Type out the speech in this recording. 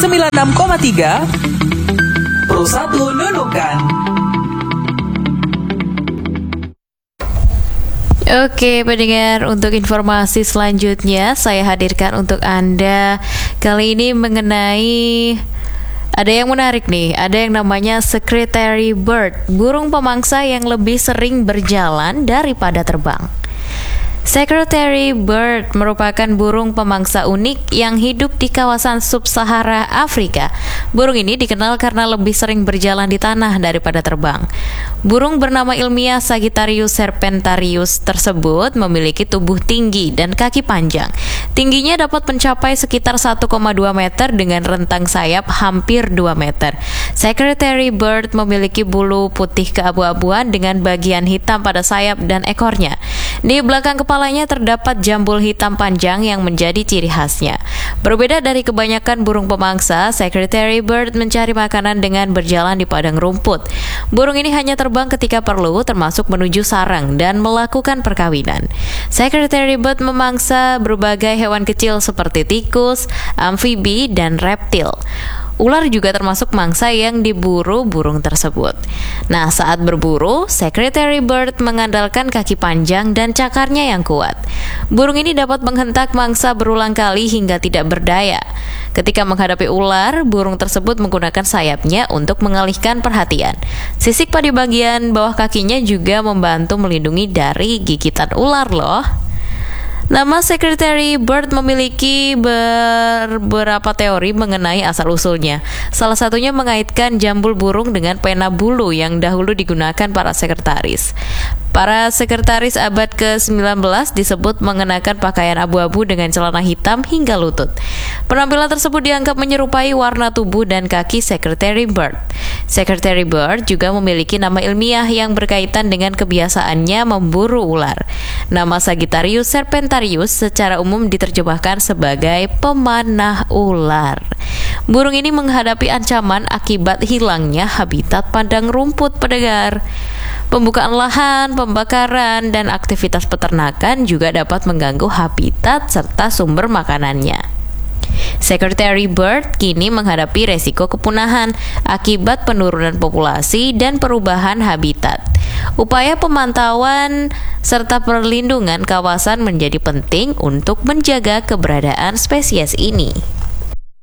96,3 Pro 1 Nunukan. Oke pendengar, untuk informasi selanjutnya saya hadirkan untuk Anda kali ini mengenai ada yang menarik nih, ada yang namanya secretary bird, burung pemangsa yang lebih sering berjalan daripada terbang. Secretary bird merupakan burung pemangsa unik yang hidup di kawasan sub-Sahara Afrika. Burung ini dikenal karena lebih sering berjalan di tanah daripada terbang. Burung bernama ilmiah Sagittarius serpentarius tersebut memiliki tubuh tinggi dan kaki panjang. Tingginya dapat mencapai sekitar 1,2 meter dengan rentang sayap hampir 2 meter. Secretary bird memiliki bulu putih keabu-abuan dengan bagian hitam pada sayap dan ekornya. Di belakang kepalanya terdapat jambul hitam panjang yang menjadi ciri khasnya. Berbeda dari kebanyakan burung pemangsa, Secretary bird mencari makanan dengan berjalan di padang rumput. Burung ini hanya terbang ketika perlu, termasuk menuju sarang dan melakukan perkawinan. Secretary bird memangsa berbagai hewan kecil seperti tikus, amfibi, dan reptil. Ular juga termasuk mangsa yang diburu burung tersebut. Nah, saat berburu, Secretary bird mengandalkan kaki panjang dan cakarnya yang kuat. Burung ini dapat menghentak mangsa berulang kali hingga tidak berdaya. Ketika menghadapi ular, burung tersebut menggunakan sayapnya untuk mengalihkan perhatian. Sisik pada bagian bawah kakinya juga membantu melindungi dari gigitan ular loh. Nama Secretary bird memiliki beberapa teori mengenai asal-usulnya. Salah satunya mengaitkan jambul burung dengan pena bulu yang dahulu digunakan para sekretaris. Para sekretaris abad ke-19 disebut mengenakan pakaian abu-abu dengan celana hitam hingga lutut. Penampilan tersebut dianggap menyerupai warna tubuh dan kaki Secretary bird. Secretary bird juga memiliki nama ilmiah yang berkaitan dengan kebiasaannya memburu ular. Nama Sagittarius serpentarius secara umum diterjemahkan sebagai pemanah ular. Burung ini menghadapi ancaman akibat hilangnya habitat padang rumput pendengar. Pembukaan lahan, pembakaran, dan aktivitas peternakan juga dapat mengganggu habitat serta sumber makanannya. Secretary bird kini menghadapi resiko kepunahan akibat penurunan populasi dan perubahan habitat. Upaya pemantauan serta perlindungan kawasan menjadi penting untuk menjaga keberadaan spesies ini.